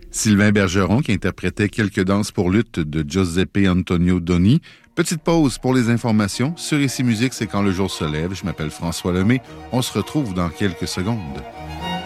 Sylvain Bergeron qui interprétait quelques danses pour lutte de Giuseppe Antonio Doni. Petite pause pour les informations. Sur Ici Musique, c'est quand le jour se lève. Je m'appelle François Lemay. On se retrouve dans quelques secondes.